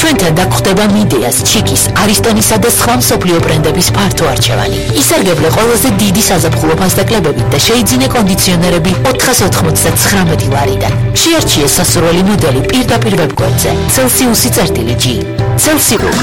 ჩვენთან დაგხვდება მიდეას, ჩიკის, არისტონისა და სხვა მსოფლიო ბრენდების ფართო არჩევანი. ისარგებლე ყველაზე დიდი საზაფხულო ფასდაკლებებით და შეიძინე კონდიციონერები 499 ლარიდან. შეარჩიე სასურველი მოდელი პირდაპირ ვებგვერდზე. Celsius-G. Celsius.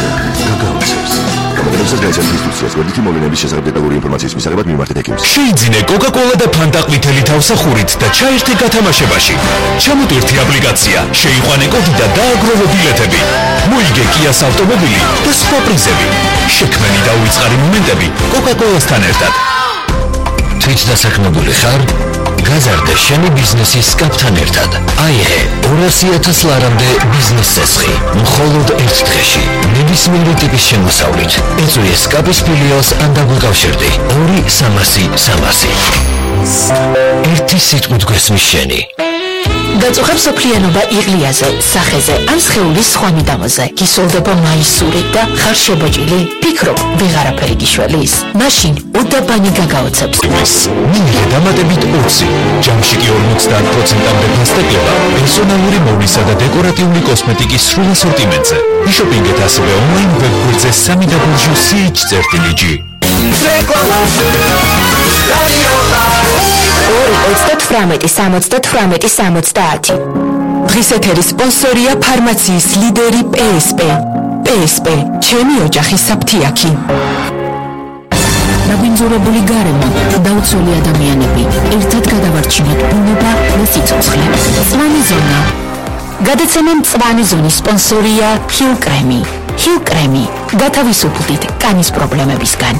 შეიძინე Coca-Cola და Fanta ყვითელი თავსახურით და ჩაერთე გათამაშებაში. ჩამოტვირთი აპლიკაცია, შეიყვანე კოდი და დააგროვე ბილეთები. მოიგე Kia-ს ავტომობილი და სხვა პრიზები. შექმენი და უიწყარი მომენტები Coca-Cola-სთან ერთად. თვით დასაქმებული ხარ? გაზარდე შენი ბიზნესის კაპთან ერთად. აიღე 200,000 ლარამდე ბიზნეს წესხი. მხოლოდ ერთ დღეში. ნებისმიერი ტიპის შემოსავლით. ეწვიე სკაპის ფილიალს ან დაგვიკავშირდი. 2-300-300. ერთი სიტყვით გვესმის შენი. გაწუხებს სოფლიანობა იღლიაზე, სახეზე, ან სხეულის სხვა მიდამოზე. გისოლდება მაისური და ხარ შებოჭილი. ფიქრობ, ვეღარაფერი გიშველის. მაშინ უდაბანი გაგაოცებს. მინდე დამატებით 20. ჯამში კი 50%-ამდე ფასდაკლება პერსონალური მოვლისა და დეკორატიული კოსმეტიკის სრულ ასორტიმენტზე. იშოპინგეთ ასევე ონლაინ ვებგვერდზე 3w.ch/g. 2-38-70-70. დღის ეთერის სპონსორია ფარმაციის ლიდერი PSP. PSP, ჩემი ოჯახის საფთიაქი. დაგვინძურებული გარემო, დაუცველი ადამიანები, ერთად გადავარჩინოთ ბუნება და სიცოცხლე. მწვანე ზონა. გადაცემა მწვანე ზონის სპონსორია Hill Creme. Hill Creme. გათავისუფლდით კანის პრობლემებისგან.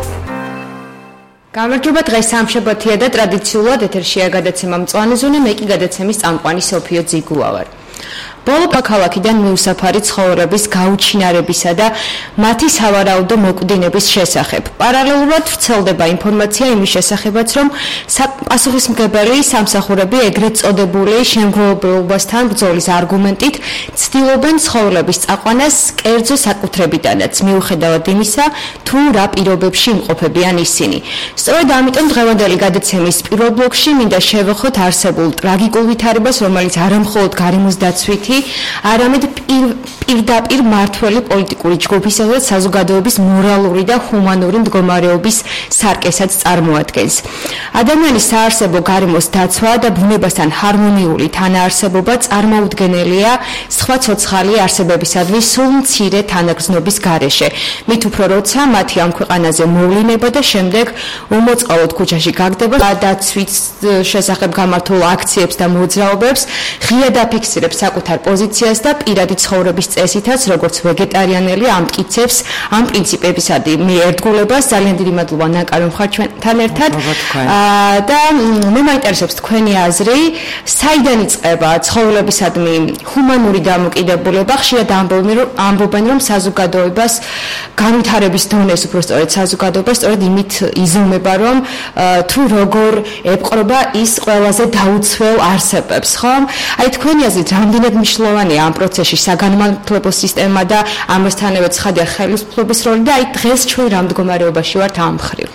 გამარჯობა, დღეს სამშაბათია და ტრადიციულად ეთერშია გადაცემა მწვანე ზონა, მე კი გადაცემის წამყვანი სოფიო ძიგუა ვარ. ბოლო ქალაქიდან მიუსაფარი ცხოვრების გაუჩინარებისა და მათი სავარაუდო მოკვდინების შესახებ. პარალელურად ვრცელდება ინფორმაცია იმის შესახებაც, რომ პასუხისმგებელი სამსახურები ეგრეთ წოდებული შემგროვებლობასთან ბრძოლის არგუმენტით ცდილობენ ცხოვრების წაყვანას კერძო საკუთრებიდანაც, მიუხედავად იმისა, თუ რა პირობებში იმყოფებიან ისინი. სწორედ ამიტომ დღევანდელი გადაცემის პირველ ბლოკში მინდა შევეხოთ არსებულ ტრაგიკულ ვითარებას, რომელიც არამხოლოდ გარემოს დაცვითი, არამედ პირდაპირ მართველი პოლიტიკური ჯგუფისა და საზოგადოების მორალური და ჰუმანური მდგომარეობის სარკესაც წარმოადგენს. ადამიანის საარსებო გარემოს დაცვა და ბუნებასთან ჰარმონიული თანაარსებობა წარმოუდგენელია სხვა ცოცხალი არსებებისადმი სულ მცირე თანაგრძნობის გარეშე. მით უფრო როცა მათი ამ ქვეყანაზე მოვლინება და შემდეგ უმოწყალოდ ქუჩაში გაგდება დაცვის შესახებ გამართულ აქციებს და მოძრაობებს, ღია დაფიქსირებს საკუთარ პოზიციას და პირადი ცხოვრების წესითაც, როგორც ვეგეტარიანელი ამტკიცებს ამ პრინციპებისადმი მიერთგულებას. ძალიან დიდი მადლობა ნაკარ რომ ხარ ჩვენთან ერთად. და მე მაინტერესებს თქვენი აზრი, საიდან იწყება ცხოვრებისადმი ჰუმანური დამოკიდებულება? ხშირად ამბობენ, რომ საზოგადოებას განვითარების დონეს, უფრო სწორედ საზოგადოება სწორედ იმით იზომება, რომ თუ როგორ ებყრობა ის ყველაზე დაუცველ არსებებს, ხო? აი თქვენი აზრით, რამდენად მნიშვნელოვანია ამ პროცესში საგანმანათლებლო სისტემა და ამასთანავე ცხადია ხელისუფლების როლი და აი დღეს ჩვენ რა მდგომარეობაში ვართ ამ მხრივ?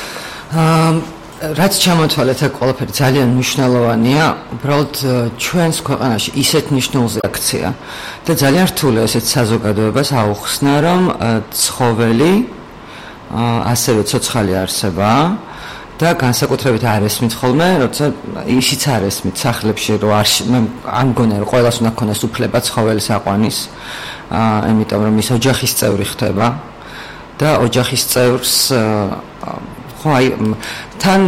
რაც ჩამოთვალეთ, აქ ყველაფერი ძალიან მნიშვნელოვანია, უბრალოდ ჩვენს ქვეყანაში ისეთ მნიშვნელოვანი აქცია და ძალიან რთულია ესეთ საზოგადოებას აუხსნა, რომ ცხოველი ასევე ცოცხალი არსებაა და განსაკუთრებით არ ესმით ხოლმე, როცა ისიც არ ესმით სახლებში, რომ არ მგონია რომ ყველას უნდა ქონდეს უფლება ცხოველის აყვანის, იმიტომ რომ ის ოჯახის წევრი ხდება და ოჯახის წევრს ხო აი თან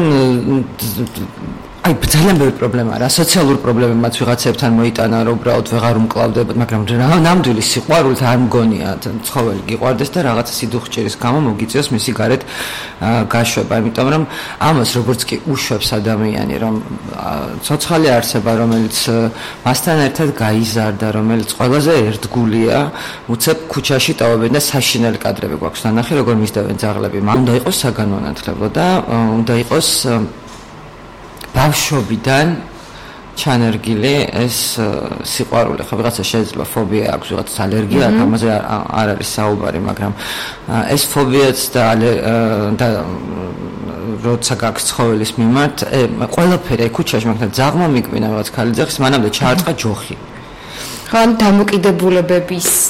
აი ძალიან ბევრი პრობლემაა რა, სოციალური პრობლემებიც ვიღაცებთან მოიტანა, რომ უბრალოდ ვეღარ უმკლავდებოდ, მაგრამ ნამდვილი სიყვარულით არ მგონია ცხოველი გიყვარდეს და რაღაცა სიდუხჭირის გამო მოგიწევს მისი გარეთ გაშვება, იმიტომ რომ ამას როგორც კი უშვებს ადამიანი, რომ ცოცხალი არსება, რომელიც მასთან ერთად გაიზარდა, რომელიც ყველაზე ერთგულია, უცებ ქუჩაში ტოვებენ და საშინელი კადრები გვაქვს ნანახი, როგორ მისდევენ ძაღლები. უნდა იყოს საგანმანათლებლო და უნდა იყოს ბავშვობიდან ჩანერგილი ეს სიყვარული. ხო, ვიღაცა შეიძლება ფობია აქვს, ვიღაცა ალერგია აქვს, ამაზე არ არის საუბარი, მაგრამ ეს ფობიაც და როცა გაქვს ცხოველის მიმართ, ყველაფერი ქუჩაში მაგალითად ძაღლმა მიკვინა რაღაც ქალი ძაღლს, მანამდე ჩაარტყა ჯოხი. ხან დამოკიდებულებების